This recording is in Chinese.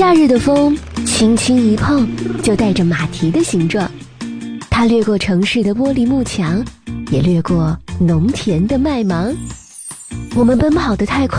夏日的风轻轻一碰，就带着马蹄的形状。它掠过城市的玻璃幕墙，也掠过农田的麦芒。我们奔跑得太快，